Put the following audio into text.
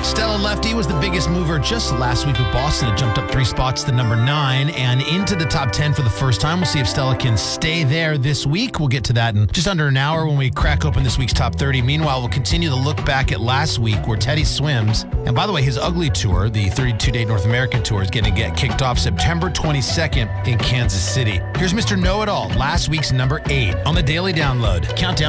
Stella Lefty was the biggest mover just last week with Boston. It jumped up 3 spots to number 9 and into the top 10 for the first time. We'll see if Stella can stay there this week. We'll get to that in just under an hour when we crack open this week's top 30. Meanwhile, we'll continue to look back at last week where Teddy swims. And by the way, his Ugly Tour, the 32-day North American Tour, is going to get kicked off September 22nd in Kansas City. Here's Mr. Know-It-All, last week's number 8 on the Daily Download. Countdown